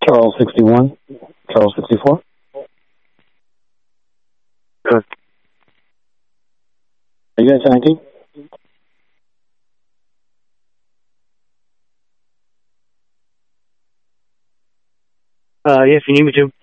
Charles 61. Charles 64. Good. Are you guys 19? If you need me to.